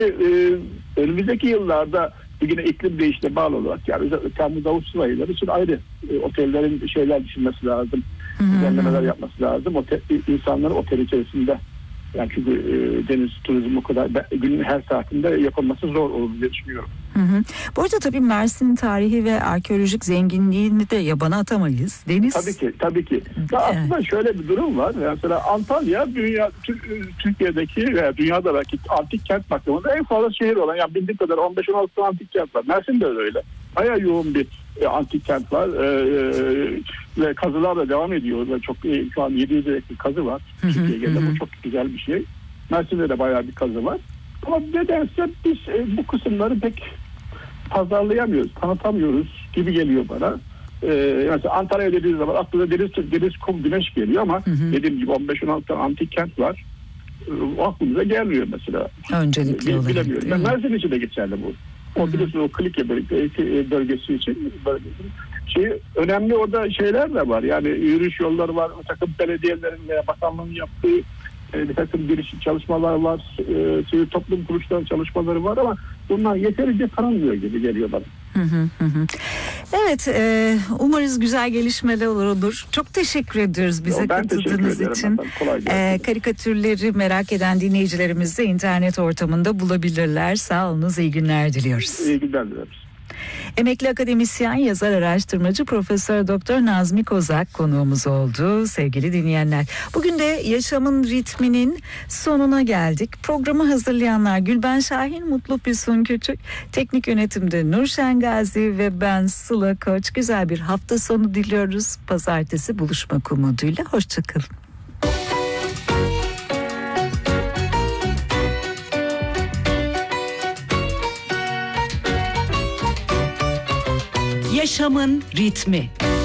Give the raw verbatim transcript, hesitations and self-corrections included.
e, önümüzdeki yıllarda yine iklim değişikliğine bağlı olarak yani Temmuz Ağustos ayları için ayrı e, otellerin şeyler düşünmesi lazım. Düzenlemeler yapması lazım. Otel, insanların otel içerisinde. Yani çünkü e, deniz turizmi o kadar günün her saatinde yapılması zor olur diye düşünüyorum. Hı hı. Bu arada tabii Mersin'in tarihi ve arkeolojik zenginliğini de yabana atamayız. Deniz. Tabii ki, tabii ki. Ya aslında şöyle bir durum var. Mesela Antalya dünya Türkiye'deki veya dünyada belki antik kent bakımında en fazla şehir olan, yani bildiğim kadar on beş on altı antik kent var. Mersin de öyle. Bayağı yoğun bir e, antik kent var. E, e, ve kazılar da devam ediyor. Ve çok e, şu an yedi yüze yakın kazı var. Türkiye'de bu çok güzel bir şey. Mersin'de de bayağı bir kazı var. Ama nedense biz e, bu kısımları pek pazarlayamıyoruz, tanıtamıyoruz gibi geliyor bana. Ee, mesela Antalya'ya dediğiniz zaman aklına deniz, deniz, kum, güneş geliyor ama hı hı. dediğim gibi on beş on altı antik kent var. Ee, aklımıza gelmiyor mesela. Öncelikli olarak. Bilemiyorum. Ben Mersin için de geçerli bu. O biliyorsunuz o Klike bölgesi için şey, önemli orada şeyler de var. Yani yürüyüş yolları var. Bir takım belediyelerin veya bakanlığın yaptığı e, bir takım girişim çalışmalar var. E, sivil toplum kuruluşlarının çalışmaları var ama bunlar yeterince tanınmıyor gibi geliyor bana. Hı hı hı. Evet, e, umarız güzel gelişmeler olur. Çok teşekkür ediyoruz bize katıldığınız için. E, karikatürleri merak eden dinleyicilerimiz de internet ortamında bulabilirler. Sağ olunuz, iyi günler diliyoruz. İyi günler diliyoruz. Emekli akademisyen, yazar, araştırmacı Profesör Doktor Nazmi Kozak konuğumuz oldu sevgili dinleyenler. Bugün de Yaşamın Ritmi'nin sonuna geldik. Programı hazırlayanlar Gülben Şahin, Mutlu Füsun Küçük, teknik yönetimde Nurşen Gazi ve ben Sıla Koç. Güzel bir hafta sonu diliyoruz. Pazartesi buluşmak umuduyla. Hoşçakalın. Yaşamın Ritmi.